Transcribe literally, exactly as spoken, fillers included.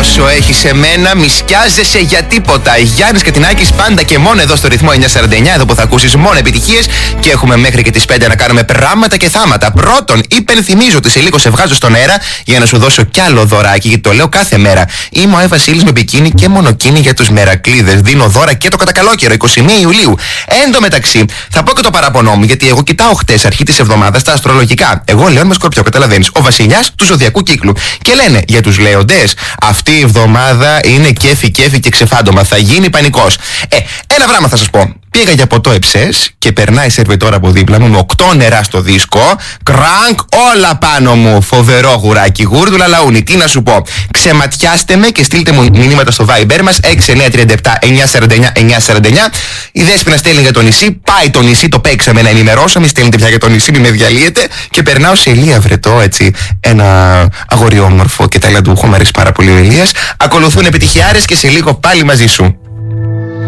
όσο έχεις εμένα, μη σκιάζεσαι για τίποτα. Γιάννης Κατινάκης, πάντα και μόνο εδώ στο ρυθμό εννιακόσια σαράντα εννιά, εδώ που θα ακούσεις μόνο επιτυχίες και έχουμε μέχρι και τις πέντε να κάνουμε πράγματα και θάματα. Πρώτον, υπενθυμίζω ότι σε λίγο σε βγάζω στον αέρα για να σου δώσω κι άλλο δωράκι, γιατί το λέω κάθε μέρα. Είμαι ο Άι Βασίλης με μπικίνι και μονοκίνη για τους μερακλείδες. Δίνω δώρα και το κατακαλόκαιρο, είκοσι μία Ιουλίου. Εν τω μεταξύ, θα πω και το παραπονό μου, γιατί εγώ κοιτάω χτες, αρχή της εβδομάδας, τα αστρολογικά. Εγώ λέω με Σκορπιό, καταλαβαίνεις. Ο βασιλιάς του ζωδιακού κύκλου. Και λένε για τους λέοντες, αυτή η εβδομάδα είναι κέφι, κέφι και ξεφάντωμα. Θα γίνει πανικός. Ε, ένα πράγμα θα σας πω. Πήγα για ποτό εψές και περνάει σερβιτόρα από δίπλα μου με οκτώ νερά στο δίσκο. Κρανκ, όλα πάνω μου. Φοβερό γουράκι, γούρδουλα λαούνι. Τι να σου πω. Ξεματιάστε με και στείλτε μου μηνύματα στο Viber μας έξι εννιά τρία επτά εννιά σαράντα εννιά εννιά σαράντα εννιά. Η Δέσποινα στέλνει για το νησί. Πάει το νησί, το παίξαμε να ενημερώσω. Μη στέλνετε πια για το νησί, μη με διαλύετε. Και περνάω σε Ηλία Βρετό, έτσι. Ένα αγοριόμορφο και ταλαντούχο. Μ' αρέσει πάρα πολύ ο Ηλίας. Ακολουθούν επιτυχιάρες και σε λίγο πάλι μαζί σου.